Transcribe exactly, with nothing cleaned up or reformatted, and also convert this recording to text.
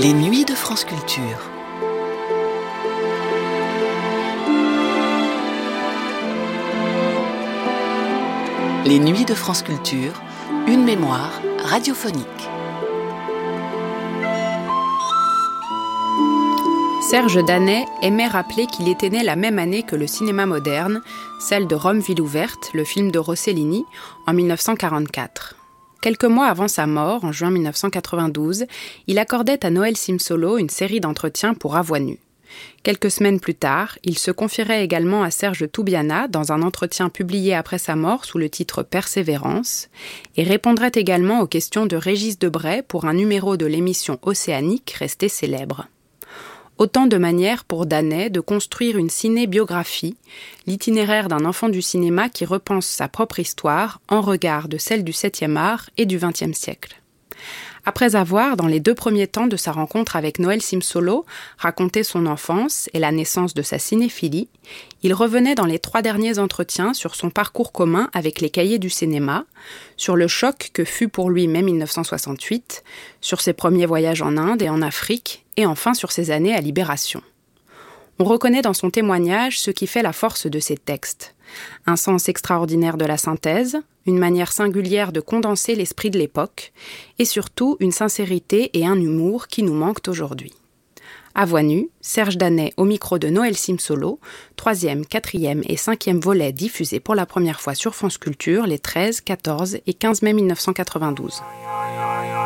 Les nuits de France Culture. Les nuits de France Culture, une mémoire radiophonique. Serge Danet aimait rappeler qu'il était né la même année que le cinéma moderne, celle de Rome ville ouverte, le film de Rossellini, en dix-neuf cent quarante-quatre. Quelques mois avant sa mort, en juin dix-neuf cent quatre-vingt-douze, il accordait à Noël Simsolo une série d'entretiens pour A Voix nue. Quelques semaines plus tard, il se confierait également à Serge Toubiana dans un entretien publié après sa mort sous le titre « Persévérance » et répondrait également aux questions de Régis Debray pour un numéro de l'émission Océanique resté célèbre. Autant de manières pour Danet de construire une ciné-biographie, l'itinéraire d'un enfant du cinéma qui repense sa propre histoire en regard de celle du septième art et du vingtième siècle. Après avoir, dans les deux premiers temps de sa rencontre avec Noël Simsolo, raconté son enfance et la naissance de sa cinéphilie, il revenait dans les trois derniers entretiens sur son parcours commun avec les cahiers du cinéma, sur le choc que fut pour lui mai dix-neuf cent soixante-huit, sur ses premiers voyages en Inde et en Afrique, et enfin sur ses années à Libération. On reconnaît dans son témoignage ce qui fait la force de ses textes. Un sens extraordinaire de la synthèse, une manière singulière de condenser l'esprit de l'époque, et surtout une sincérité et un humour qui nous manquent aujourd'hui. À Voix nue, Serge Danet au micro de Noël Simsolo, troisième, quatrième et cinquième volet diffusés pour la première fois sur France Culture les treize, quatorze et quinze mai dix-neuf cent quatre-vingt-douze.